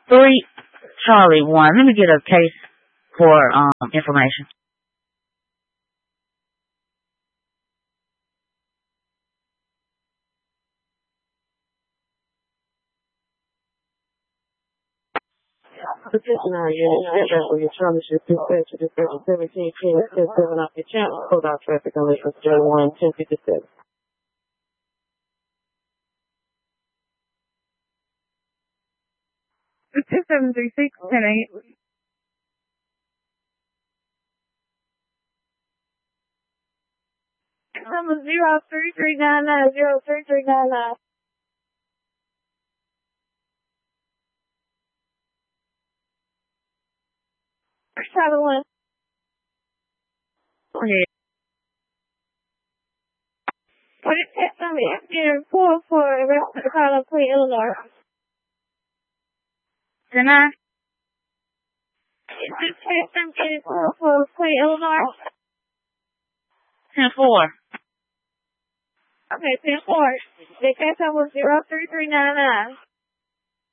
3 Charlie 1. Let me get a case for information. Petition our unit, for your Charlie should dispatch to this 17 10 7 off your channel. Hold out traffic on this 01 1057. 2736 10-8. Number 03399 03399. Charlie 1. Go ahead. What is that? Somebody asking for arrest for the Colorado Plate, Illinois. Can I? Is this case something for Plate, Illinois? 10-4. Okay, 10-4. The case number 03399.